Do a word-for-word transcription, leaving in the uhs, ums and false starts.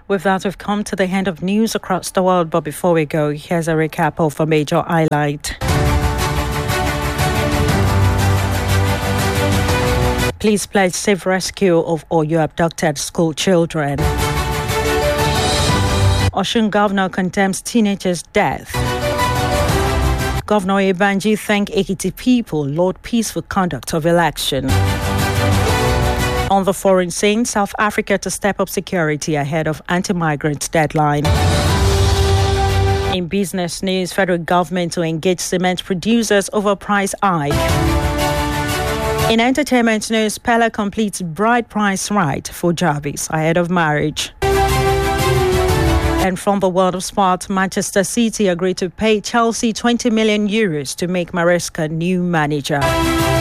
With that, we've come to the end of news across the world. But before we go, here's a recap of a major highlight. Please pledge safe rescue of all your abducted school children. Osun Governor condemns teenager's death. Governor Ibanji thanked Ekiti people, Lord peaceful conduct of election. On the foreign scene, South Africa to step up security ahead of anti-migrant deadline. In business news, federal government to engage cement producers over price hike. In entertainment news, Pella completes bride price right for Jarvis ahead of marriage. And from the world of sport, Manchester City agreed to pay Chelsea twenty million euros to make Maresca new manager.